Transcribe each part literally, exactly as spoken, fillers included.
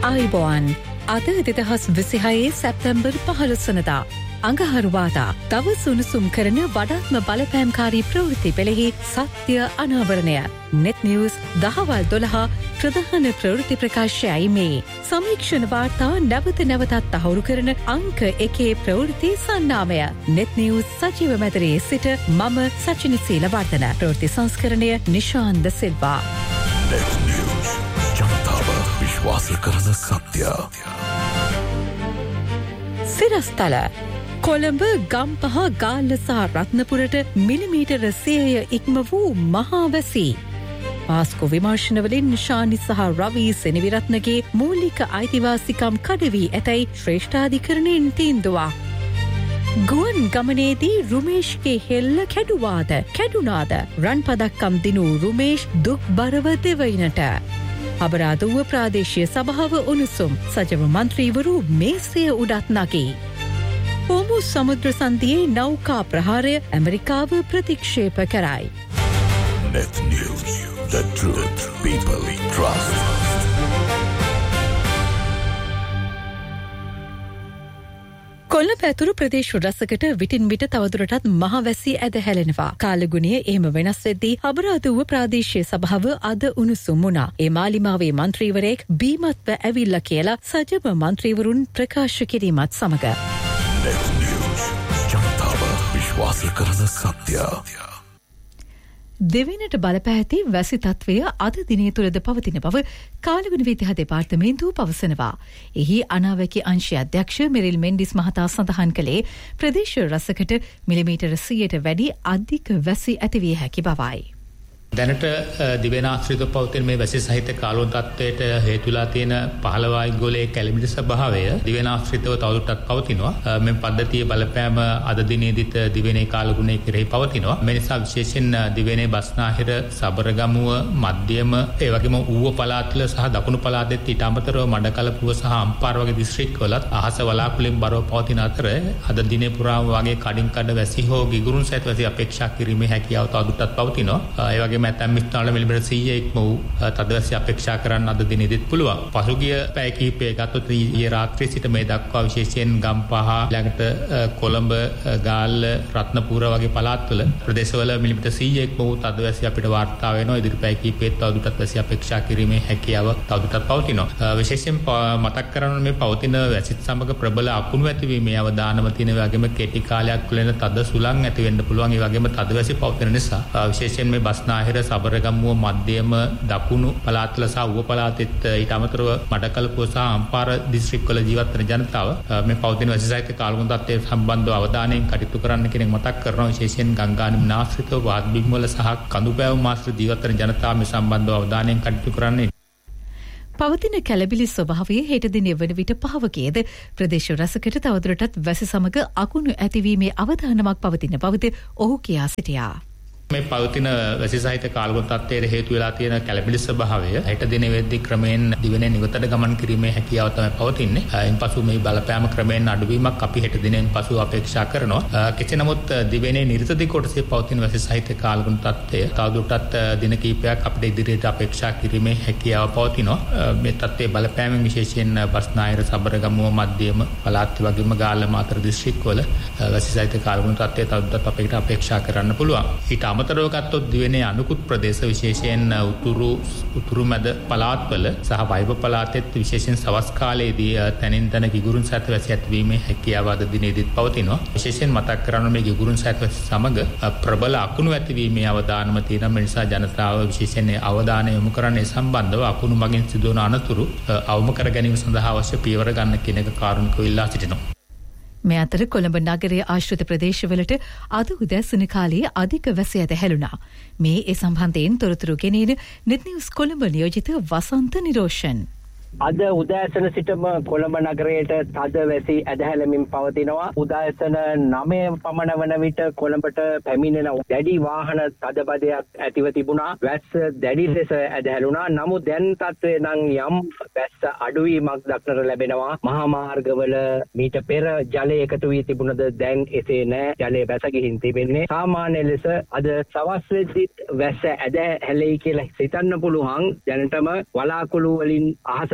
ආයුබෝවන් අද දෙදහස් විසිහයේ සැප්තැම්බර් පහළොස් වනදා අඟහරුවාදා දවස් උණුසුම් කරන වඩාත්ම බලපෑම්කාරී ප්‍රවෘත්ති පෙළෙහි සත්‍ය අනාවරණය net news දහවල් දොළහ ප්‍රධාන ප්‍රවෘත්ති ප්‍රකාශයයි මේ සමීක්ෂණ වාර්තා නැවත නැවතත් තහවුරු කරන අංක එකේ ප්‍රවෘත්ති සන්නාමය net news සජීව මැදිරියේ සිට මම සචිනි සීලවර්ධන ප්‍රවෘත්ති සංස්කරණය නිශාන්ත සිල්වා net news ජනතාව විශ්වාස කරන සත්‍ය සිරස්තල කොළඹ ගම්පහ ගාල්ල සහ රත්නපුරට මිලිමීටර සියය ඉක්ම වූ මහා වැසි. පාස්කෝ විමර්ශනවලින් ශානි සහ රවී සෙනවිරත්නගේ මූලික අයිතිවාසිකම් කඩවී ඇතැයි ශ්‍රේෂ්ඨාධිකරණයෙන් තීන්දුවක්. ගුවන් ගමනේදී රුමේෂ්ගේ හෙල්ල කැඩුවාද කැඩුනාද රන් පදක්කම් දිනූ රුමේෂ් දුක් බරව දෙවයිනට. අබරාදුව ප්‍රාදේශීය සභාව උණුසුම් සජව මන්ත්‍රීවරු මේසය උඩත් නගී. හෝමු සමුද්‍ර සන්ධියේ නෞකා ප්‍රහාරය ඇමරිකාව ප්‍රතික්ෂේප කරයි. net news the truth people trust. Colombo ඇතුළු ප්‍රදේශ රසකට විටින් විට තවදුරටත් මහවැසි ඇද හැලෙනවා. කාලගුණය එහෙම වෙනස් වෙද්දී අබරාදුව ප්‍රාදේශීය සභාව අද උණුසුම් වුණා. ඒ මාලිමාවේ මන්ත්‍රීවරයෙක් බීමත්ව ඇවිල්ලා කියලා සජව මන්ත්‍රීවරුන් ප්‍රකාශ කිරීමත් සමග net news ජනතාව විශ්වාස කරන සත්‍ය. දෙවෙනිට බලපෑති වැසි තත්වය අද දිනය තුළද පවතින බව කාලගුණ විද්‍යා දෙපාර්තමේන්තුව පවසනවා. එහි අනාවැකි අංශය අධ්‍යක්ෂ මෙරිල් මෙන්ඩිස් මහතා සඳහන් කළේ ප්‍රදේශ රසකට මිලිමීටර සියයට වැඩි අධික වැසි ඇතිවිය හැකි බවයි. දැනට දිවෙන ආශ්‍රිතව පවතින මේ වැසි සහිත කාලෝන් තත්ත්වයට හේතු වෙලා තියෙන පහළ වායු ගෝලයේ කැළඹිලි ස්වභාවය දිවෙන ආශ්‍රිතව තවදුරටත් පවතිනවා. මේ පද්ධතියේ බලපෑම අද දිනේදීත් දිවෙනේ කාලගුණයේ කෙරෙහි පවතිනවා. මේ නිසා විශේෂයෙන් දිවෙනේ බස්නාහිර සබරගමුව මධ්‍යම ඒ වගේම ඌව පළාත්වල සහ දකුණු පළාතෙත් ඊට අමතරව මඩකලපුව සහ අම්පාර වගේ දිස්ත්‍රික්කවලත් අහස වලාකුළෙන් බරව පවතින අතර අද දිනේ පුරාම වගේ කඩින් කඩ වැසි හෝ ගිගුරුන් සහිත වැසි අපේක්ෂා කිරීමේ හැකියාව තවදුරටත් පවතිනවා. ඒ වගේම ඇතැම් ස්ථානවල මිලිමීටර සියය ඉක්ම වූ තදවැසි අපේක්ෂා කරන්න අද දිනෙදිත් පුළුවන්. පසුගිය පැය කිහිපය ගතොත් ඊයේ රාත්‍රියේ සිට මේ දක්වා විශේෂයෙන් ගම්පහ ළඟට කොළඹ ගාල්ල රත්නපුර වගේ පළාත්වල ප්‍රදේශවල මිලිමීටර සියය ඉක්ම වූ තදවැසි අපිට වාර්තා වෙනවා. ඉදිරි පැය කිහිපෙත් තවදුරටත් වැසි අපේක්ෂා කිරීමේ හැකියාව තවදුරටත් පවතිනවා. විශේෂයෙන් මතක් කරන්න මේ පවතින වැසිත් සමග ප්‍රබල අකුණු ඇතිවීමේ අවදානම තියෙන වගේම කෙටි කාලයක් තුළ තද සුළං ඇති වෙන්න පුළුවන්. ඒ වගේම තදවැසි පවතින නිසා විශේෂයෙන් මේ බස්නාහිර සබරගමුව මධ්‍යම දකුණු පළාත්වල සහ ඌව පළාතෙත් ඊට අමතරව මඩකලපුව සහ අම්පාර දිස්ත්‍රික්කවල ජීවත් වෙන ජනතාව මේ පවතින වැසි සහිත කාලගුණ තත්ත්වය සම්බන්ධව අවධානයෙන් කටයුතු කරන්න කියන මතක් කරනවා. විශේෂයෙන් ගංගානිම් ආශ්‍රිතව වාත් බිම් වල සහ කඳු පැවුම් ආශ්‍රිත ජීවත් වෙන ජනතාව මේ සම්බන්ධව අවධානයෙන් කටයුතු කරන්නේ. පවතින කැළඹිලි ස්වභාවයේ හෙට දිනේ වන විට පහවකේද ප්‍රදේශ රසකට තවදුරටත් වැසි සමග අකුණු ඇතිවීමේ අවධානමක් පවතින බවද ඔහු කියා සිටියා. මේ පවතින වැසි සහිත කාලගුණ තත්ත්වයට හේතු වෙලා තියෙන කැළඹිලි ස්වභාවය හෙට දිනේ වෙද්දී ක්‍රමයෙන් දිවෙනේ නිවතට ගමන් කිරීමේ හැකියාව තමයි පවතින්නේ. ඉන්පසු මේ බලපෑම ක්‍රමයෙන් අඩුවීමක් අපි හෙට දිනෙන් පසු අපේක්ෂා කරනවා. කෙසේ නමුත් දිවෙනේ නිර්තදී කොටසේ පවතින වැසි සහිත කාලගුණ තත්ත්වය තවදුරටත් දින කිහිපයක් අපිට ඉදිරියට අපේක්ෂා කිරීමේ හැකියාව පවතිනවා. මේ තත්ත්වයේ බලපෑමෙන් විශේෂයෙන් බස්නාහිර සබරගමුව මධ්‍යම පළාත් වගේම ගාල්ල මාතර දිස්ත්‍රික්කවල වැසි සහිත කාලගුණ තත්ත්වය තවදුරටත් අපිට අපේක්ෂා කරන්න පුළුවන්. ඊට අමතරව ගත්තොත් දිවෙනේ අනුකුත් ප්‍රදේශ විශේෂයෙන් උතුරු උතුරු මැද පළාත්වල සහ වයිබ පළාතෙත් විශේෂයෙන් සවස් කාලයේදී තනින් තන ගිගුරුන් සහිත වැසි ඇතිවීමේ හැකියාව අද දිනේදීත් පවතිනවා. විශේෂයෙන් මතක් කරන්න මේ ගිගුරුන් සහිත වැසි සමග ප්‍රබල අකුණු ඇතිවීමේ අවදානම තියෙනවා. මේ නිසා ජනතාව විශේෂයෙන් අවධානය යොමු කරන්නේ සම්බන්ධව අකුණු මගින් සිදුවන අනතුරු අවම කර ගැනීම සඳහා අවශ්‍ය පියවර ගන්න කියන එක කාරුණිකව ඉල්ලා සිටිනවා. මේ අතර කොළඹ නගරයේ ආශ්‍රිත ප්‍රදේශවලට අද උදෑසන කාලයේ අධික වැසි ඇද හැලුණා. මේ ඒ සම්බන්ධයෙන් තොරතුරු ගෙනෙන net news කොළඹ නියෝජිත වසන්ත නිරෝෂන්. අද උදෑසන සිටම කොළඹ නගරයට තද වැසි ඇදහැලමින් පවතිනවා. උදෑසන නවය පමණ වන විට කොළඹට පැමිණෙන දැඩි වාහන තදබදයක් ඇතිව තිබුණා. වැස්ස දැඩි ලෙස ඇදහැලුණා. නමුත් දැන් තත්ත්වය නම් යම් වැස්ස අඩුවීමක් දක්නට ලැබෙනවා. මහා මාර්ගවල මීට පෙර ජලය එකතු වී තිබුණද දැන් එසේ නෑ. ජලය බැස ගිහින් තිබෙන්නේ. සාමාන්‍ය ලෙස අද සවස් වෙද්දිත් වැස්ස ඇදහැලෙයි කියලා සිතන්න පුළුවන්. දැනටම වලාකුළු වලින් අහස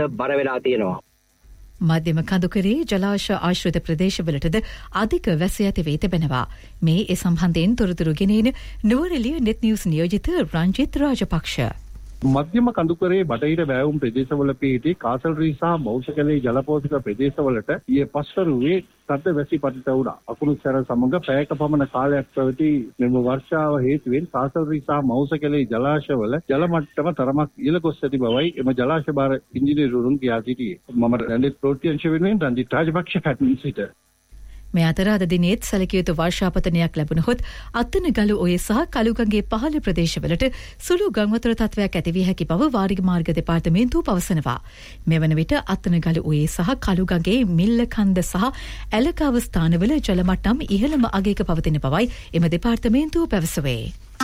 බර වෙලා තියෙනවා. මධ්‍යම කඳුකරේ ජලාශ ආශ්‍රිත ප්‍රදේශවලටද අධික වැසි ඇති වී තිබෙනවා. මේ ඒ සම්බන්ධයෙන් තොරතුරු ගෙනෙන නුවරඑළිය නෙට් නිවුස් නියෝජිත රංජිත් රාජපක්ෂ. මධ්‍යම කඳුකරේ බටහිර වැවුම් ප්‍රදේශවල පිහිටි කාසල්රී සහ මෞෂකලේ ජලපෝෂක ප්‍රදේශවලට ඊයේ පස්වරුවේ සද්ද වැසි පතිත වුණා. අකුණු සැර සමග පැයක පමණ කාලයක් පැවති මෙම වර්ෂාව හේතුවෙන් කාසල්රී සහ මෞෂකලේ ජලාශවල ජල මට්ටම තරමක් ඉහළ ගොස් ඇති බවයි එම ජලාශ භාර ඉංජිනේරුවරුන් කියා සිටියේ. මම රැඳිත් ප්‍රෝටියංශ වෙනුවෙන් රංජිත් රාජපක්ෂ පැමිණ සිට. මේ අතර අද දිනේත් සැලකිය යුතු වර්ෂාපතනයක් ලැබුණහොත් අත්තනගලු ඔය සහ කළුගඟේ පහළ ප්‍රදේශවලට සුළු ගංවතුර තත්වයක් ඇති විය හැකි බව වාරික මාර්ග දෙපාර්තමේන්තුව පවසනවා. මෙවන විට අත්තනගලු ඔය සහ කළුගඟේ මිල්ල කන්ද සහ ඇලකාව ස්ථානවල ජල මට්ටම් ඉහළම අගයක පවතින බවයි එම දෙපාර්තමේන්තුව පැවසුවේ.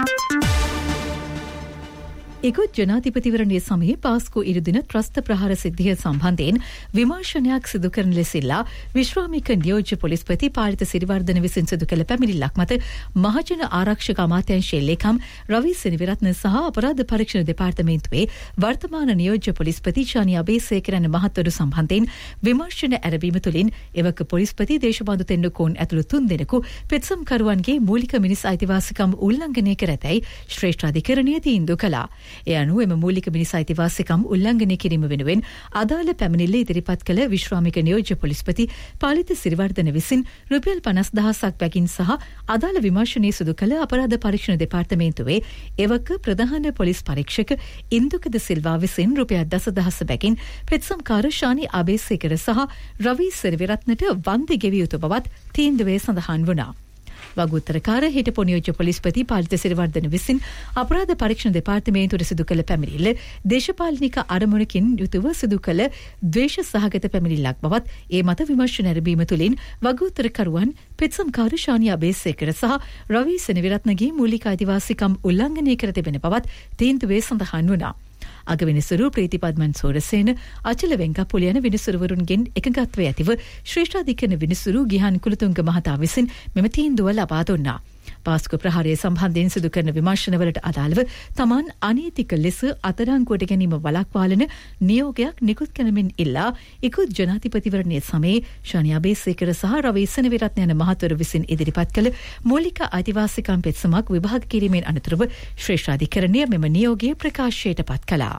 ඉකුත් ජනාධිපතිවරණයේ සමයේ පාස්කු ඉරුදින ත්‍රස්ත ප්‍රහාර සිද්ධිය සම්බන්ධයෙන් විමර්ශනයක් සිදු කරන ලෙසිල්ලා විශ්‍රාමික නියෝජ්‍ය පොලිස්පති පාලිත සිරිවර්ධන විසින් සිදු කළ පැමිණිල්ලක් මත මහජන ආරක්ෂක අමාත්‍යාංශයේ ලේකම් රවි සෙනවිරත්න සහ අපරාධ පරීක්ෂණ දෙපාර්තමේන්තුවේ වර්තමාන නියෝජ්‍ය පොලිස්පති ශානි අබේසේකරන් මහත්වරු සම්බන්ධයෙන් විමර්ශන ඇරඹීම තුළින් එවක පොලිස්පති දේශබන්දු තෙන්නකෝන් ඇතුළු තුන් දෙනෙකු පෙත්සම්කරුවන්ගේ මූලික මිනිස් අයිතිවාසිකම් උල්ලංඝනය කර ඇතැයි ශ්‍රේෂ්ඨ අධිකරණය තීන්දුව කළා. ඒ අනුව එම මූලික මිනිස් අයිතිවාසිකම් උල්ලංඝනය කිරීම වෙනුවෙන් අදාළ පැමිණිල්ල ඉදිරිපත් කළ විශ්‍රාමික නියෝජ්‍ය පොලිස්පති පාලිත සිරිවර්ධන විසින් රුපියල් පනස් දහසක් බැගින් සහ අදාළ විමර්ශනය සිදු කළ අපරාධ පරීක්ෂණ දෙපාර්තමේන්තුවේ එවක ප්‍රධාන පොලිස් පරීක්ෂක ඉන්දුකද සිල්වා විසින් රුපියල් දසදහස බැගින් පෙත්සම්කාර ශානි අබේසේකර සහ රවි සෙනවිරත්නට වන්දි ගෙවිය යුතු බවත් තීන්දුවේ සඳහන් වුණා. වගුත්තරකාර හිටපු නියෝජ්‍ය පොලිස්පති පාලිත සිරිවර්ධන විසින් අපරාධ පරීක්ෂණ දෙපාර්තමේන්තුවට සිදු කළ පැමිණිල්ල දේශපාලනික අරමුණකින් යුතුව සිදු කළ ද්වේෂ සහගත පැමිණිල්ලක් බවත් ඒ මත විමර්ශන ඇරඹීම තුළින් වගුත්තරකරුවන් පෙත්සම්කාර ශානි අබේසේකර සහ රවි සෙනවිරත්නගේ මූලික අයිතිවාසිකම් උල්ලංඝනය කර තිබෙන බවත් තීන්දුවේ සඳහන් වුණා. අග විනිසුරු ප්‍රීතිපද්මන් සෝරසේන අචල වෙංකප්පුල යන විනිසුරුවරුන්ගෙන් එකගත්වයේ ඇතිව ශ්‍රේෂ්ඨාධිකරණ විනිසුරු ගිහාන් කුලතුංග මහතා විසින් මෙම තීන්දුව ලබා දුන්නා. පාස්කු ප්‍රහාරය සම්බන්ධයෙන් සිදු කරන විමර්ශනවලට අදාළව තමන් අනීතික ලෙස අත්අඩංගුවට ගැනීම වළක්වාලන නියෝගයක් නිකුත් කරමින් ඉල්ලා ඉකුත් ජනාධිපතිවරණයේ සමයේ ශානි අබේසේකර සහ රවි සෙනවිරත්න යන මහත්වරු විසින් ඉදිරිපත් කළ මූලික අයිතිවාසිකම් පෙත්සමක් විභාග කිරීමෙන් අනතුරුව ශ්‍රේෂ්ඨාධිකරණය මෙම නියෝගය ප්‍රකාශයට පත් කළා.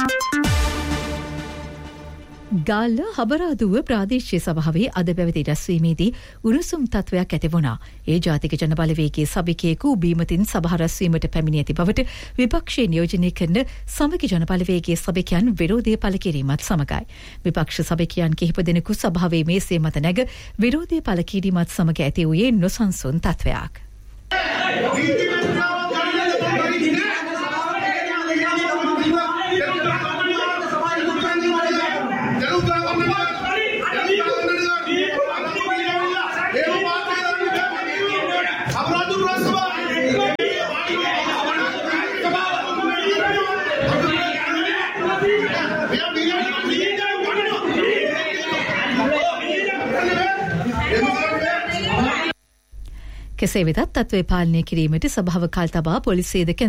ගාල්ල හබරාදුව ප්‍රාදේශීය සභාවේ අද පැවති රැස්වීමේදී උණුසුම් තත්වයක් ඇති වුණා. ඒ ජාතික ජනබලවේගයේ සභිකයෙකු බීමතින් සභා රැස්වීමට පැමිණ ඇති බවට විපක්ෂයේ නියෝජනය කරන සමගි ජනබලවේගයේ සභිකයන් විරෝධය පළ කිරීමත් සමගයි. විපක්ෂ සභිකයන් කිහිප දෙනෙකු සභාවේ මේසේ මත නැග විරෝධය පළ කිරීමත් සමග ඇති වූයේ නොසන්සුන් තත්වයක්. කෙසේ වෙතත් තත්ත්වය පාලනය කිරීමට සභාව කල් තබා පොලිසියද